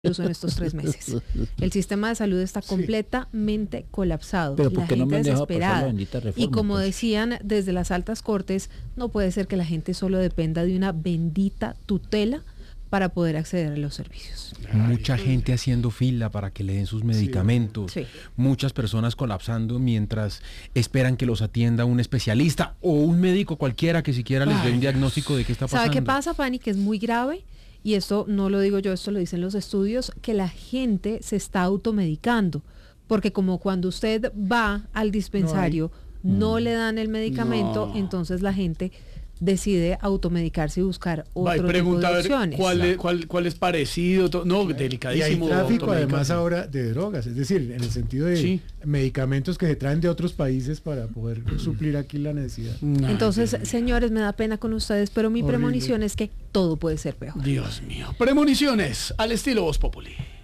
incluso en estos 3 meses. El sistema de salud está completamente colapsado. Pero ¿por qué no me han dejado pasar la desesperada. bendita reforma? Y como Entonces, decían desde las altas cortes, no puede ser que la gente solo dependa de una bendita tutela para poder acceder a los servicios. Mucha gente haciendo fila para que le den sus medicamentos, Sí. muchas personas colapsando mientras esperan que los atienda un especialista o un médico cualquiera que siquiera les dé un diagnóstico de qué está pasando. ¿Sabe qué pasa, Pani? Que es muy grave, y esto no lo digo yo, esto lo dicen los estudios, que la gente se está automedicando, porque como cuando usted va al dispensario, no le dan el medicamento, entonces la gente decide automedicarse y buscar Va y otro tipo pregunta de a ver opciones. cuál es parecido. No, Y hay delicadísimo. tráfico además automedicarse. ahora de drogas, es decir, en el sentido de Sí. medicamentos que se traen de otros países para poder suplir aquí la necesidad. Ay, Entonces, Dios mío. señores, me da pena con ustedes, pero mi Horrible. premonición es que todo puede ser peor. Dios mío. Premoniciones al estilo Voz Populi.